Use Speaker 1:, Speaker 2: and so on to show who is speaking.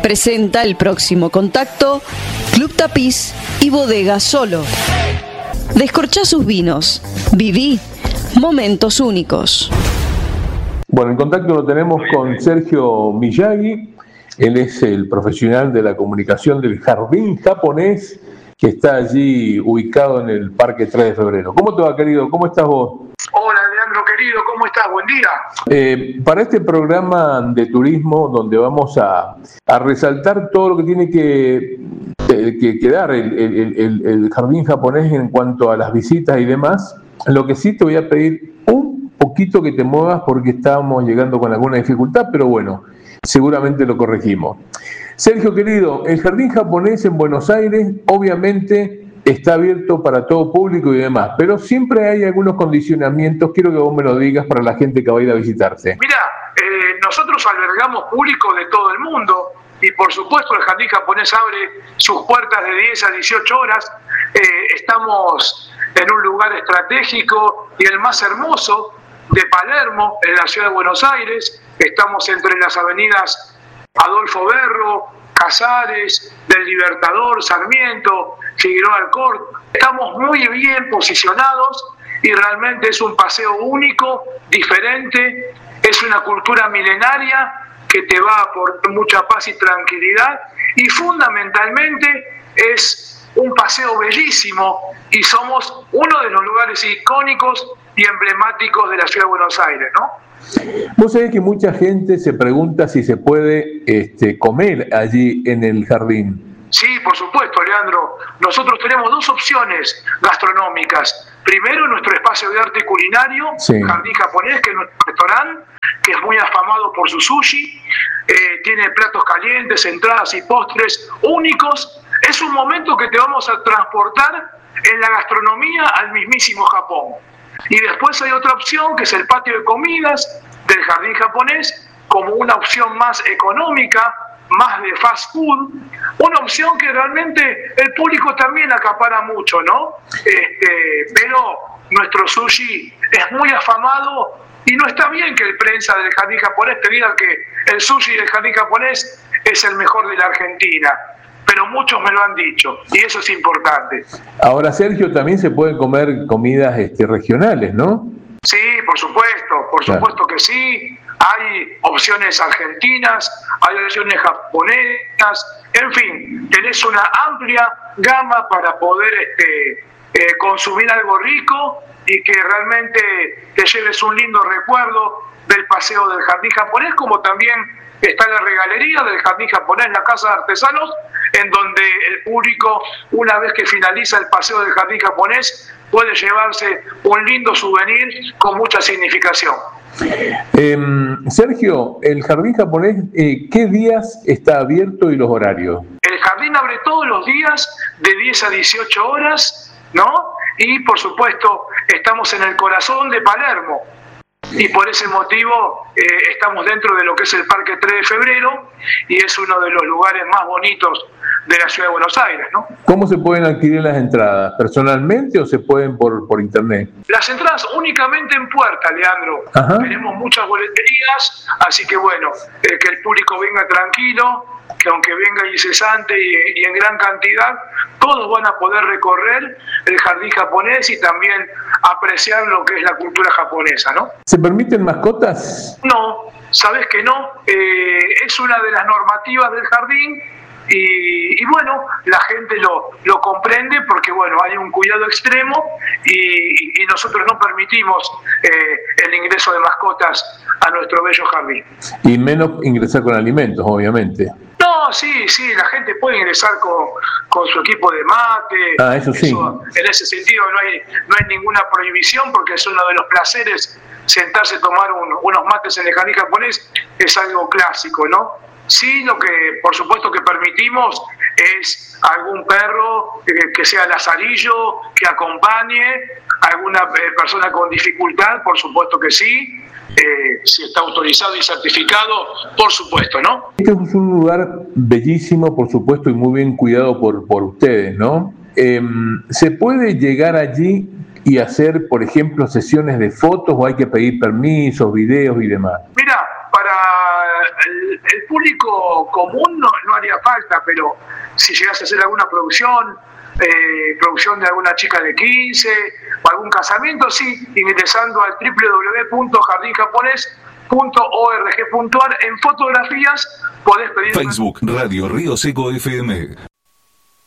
Speaker 1: presenta el próximo contacto Club Tapiz y Bodega Solo. Descorchá sus vinos. Viví momentos únicos.
Speaker 2: Bueno, en contacto lo tenemos con Sergio Miyagi. Él es el profesional de la comunicación del Jardín Japonés, que está allí ubicado en el Parque 3 de Febrero. ¿Cómo te va, querido? ¿Cómo estás vos?
Speaker 3: Hola, Leandro, querido. ¿Cómo estás? Buen día.
Speaker 2: Para este programa de turismo, donde vamos a resaltar todo lo que tiene que dar el Jardín Japonés en cuanto a las visitas y demás, lo que sí te voy a pedir un poquito que te muevas porque estamos llegando con alguna dificultad, pero bueno, seguramente lo corregimos. Sergio, querido, el Jardín Japonés en Buenos Aires obviamente está abierto para todo público y demás, pero siempre hay algunos condicionamientos. Quiero que vos me lo digas para la gente que va a ir a visitarte.
Speaker 3: Mira, nosotros albergamos público de todo el mundo y por supuesto el Jardín Japonés abre sus puertas de 10 a 18 horas. Estamos en un lugar estratégico y el más hermoso de Palermo, en la ciudad de Buenos Aires. Estamos entre las avenidas Adolfo Berro, Casares, del Libertador, Sarmiento, Figueroa Alcorta. Estamos muy bien posicionados y realmente es un paseo único, diferente, es una cultura milenaria que te va a aportar mucha paz y tranquilidad y fundamentalmente es un paseo bellísimo y somos uno de los lugares icónicos y emblemáticos de la ciudad de Buenos Aires, ¿no?
Speaker 2: Vos sabés que mucha gente se pregunta si se puede comer allí en el jardín.
Speaker 3: Sí, por supuesto, Leandro. Nosotros tenemos dos opciones gastronómicas. Primero, nuestro espacio de arte culinario, sí. Jardín Japonés, que es nuestro restaurante, que es muy afamado por su sushi. Tiene platos calientes, entradas y postres únicos. Es un momento que te vamos a transportar en la gastronomía al mismísimo Japón. Y después hay otra opción que es el patio de comidas del Jardín Japonés, como una opción más económica, más de fast food, una opción que realmente el público también acapara mucho, ¿no? Pero nuestro sushi es muy afamado y no está bien que el prensa del Jardín Japonés te diga que el sushi del Jardín Japonés es el mejor de la Argentina. Pero muchos me lo han dicho, y eso es importante.
Speaker 2: Ahora, Sergio, también se pueden comer comidas regionales, ¿no?
Speaker 3: Sí, por supuesto que sí. Hay opciones argentinas, hay opciones japonesas, en fin, tenés una amplia gama para poder consumir algo rico y que realmente te lleves un lindo recuerdo del paseo del Jardín Japonés, como también está la regalería del Jardín Japonés, la Casa de Artesanos, en donde el público, una vez que finaliza el paseo del Jardín Japonés, puede llevarse un lindo souvenir con mucha significación.
Speaker 2: Sergio, el Jardín Japonés, ¿qué días está abierto y los horarios?
Speaker 3: El jardín abre todos los días de 10 a 18 horas, ¿no? Y por supuesto estamos en el corazón de Palermo. Y por ese motivo estamos dentro de lo que es el Parque 3 de Febrero y es uno de los lugares más bonitos de la ciudad de Buenos Aires, ¿no?
Speaker 2: ¿Cómo se pueden adquirir las entradas? ¿Personalmente o se pueden por internet?
Speaker 3: Las entradas únicamente en puerta, Leandro. Ajá. Tenemos muchas boleterías, así que bueno, que el público venga tranquilo, que aunque venga incesante y en gran cantidad, todos van a poder recorrer el Jardín Japonés y también apreciar lo que es la cultura japonesa, ¿no?
Speaker 2: ¿Se permiten mascotas?
Speaker 3: No, sabes que no. Es una de las normativas del jardín y bueno, la gente lo comprende porque bueno, hay un cuidado extremo y nosotros no permitimos el ingreso de mascotas a nuestro bello jardín.
Speaker 2: Y menos ingresar con alimentos, obviamente.
Speaker 3: No, sí, la gente puede ingresar con su equipo de mate.
Speaker 2: Eso sí.
Speaker 3: En ese sentido no hay ninguna prohibición porque es uno de los placeres sentarse a tomar unos mates en el Jardín Japonés, es algo clásico, ¿no? Sí, lo que por supuesto que permitimos es algún perro que sea lazarillo, que acompañe, alguna persona con dificultad, por supuesto que sí. Si está autorizado y certificado, por supuesto, ¿no?
Speaker 2: Este es un lugar bellísimo, por supuesto, y muy bien cuidado por ustedes, ¿no? ¿Se puede llegar allí y hacer, por ejemplo, sesiones de fotos o hay que pedir permisos, videos y demás?
Speaker 3: Mira, para el público común no haría falta, pero si llegas a hacer alguna producción de alguna chica de 15 o algún casamiento, sí, ingresando al www.jardinjaponés.org.ar, en fotografías podés pedir.
Speaker 4: Facebook Radio Río Seco FM.